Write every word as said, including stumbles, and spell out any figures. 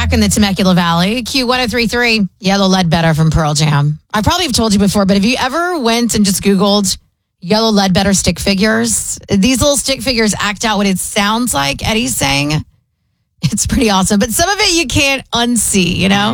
back in the Temecula Valley. Q one oh three point three, Yellow Ledbetter from Pearl Jam. I probably have told you before, but have you ever went and just Googled Yellow Ledbetter stick figures? These little stick figures act out what it sounds like Eddie's saying. It's pretty awesome. But some of it you can't unsee, you know?